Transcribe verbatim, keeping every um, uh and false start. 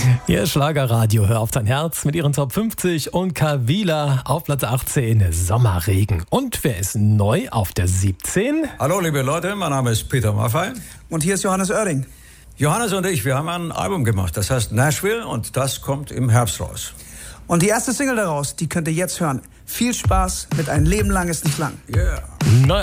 Hier ist Schlagerradio, hör auf dein Herz mit ihren Top fünfzig und Kavila auf Platz achtzehn, Sommerregen. Und wer ist neu auf der siebzehn? Hallo liebe Leute, mein Name ist Peter Maffay. Und hier ist Johannes Oerding. Johannes und ich, wir haben ein Album gemacht, das heißt Nashville und das kommt im Herbst raus. Und die erste Single daraus, die könnt ihr jetzt hören. Viel Spaß mit Ein Leben lang ist nicht lang. Yeah. Neu